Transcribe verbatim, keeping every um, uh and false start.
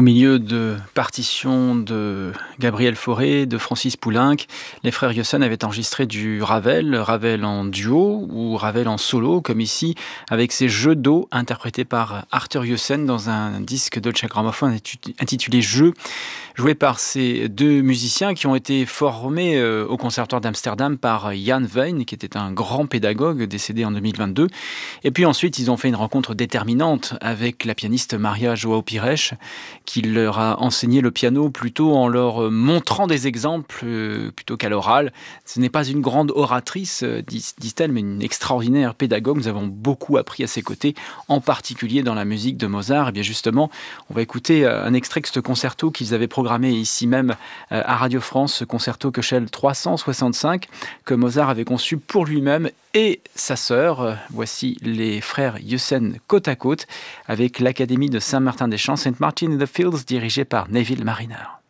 milieu de partitions de Gabriel Fauré, de Francis Poulenc, les frères Yossen avaient enregistré du Ravel, Ravel en duo ou Ravel en solo, comme ici, avec ces jeux d'eau interprétés par Arthur Yossen dans un disque Dolce Gramophone intitulé Jeux, joué par ces deux musiciens qui ont été formés au Conservatoire d'Amsterdam par Jan Veen, qui était un grand pédagogue décédé en deux mille vingt-deux. Et puis ensuite, ils ont fait une rencontre déterminante avec la pianiste Maria João Pires, qui leur a enseigné le piano plutôt en leur montrant des exemples euh, plutôt qu'à l'oral. Ce n'est pas une grande oratrice, euh, disent-elles, mais une extraordinaire pédagogue. Nous avons beaucoup appris à ses côtés, en particulier dans la musique de Mozart. Et bien justement, on va écouter un extrait de ce concerto qu'ils avaient programmé ici même euh, à Radio France, ce concerto Köchel trois cent soixante-cinq que Mozart avait conçu pour lui-même et sa sœur. Voici les frères Yossen côte à côte avec l'Académie de Saint-Martin-des-Champs, Saint Martin in the Fields, dirigée par Neville Marriner.